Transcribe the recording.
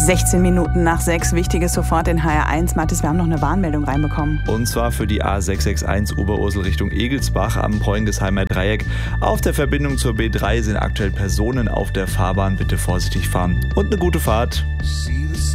16 Minuten nach 6, Wichtiges sofort in HR1. Mathis, wir haben noch eine Warnmeldung reinbekommen. Und zwar für die A661 Oberursel Richtung Egelsbach am Poingesheimer Dreieck. Auf der Verbindung zur B3 sind aktuell Personen auf der Fahrbahn. Bitte vorsichtig fahren und eine gute Fahrt.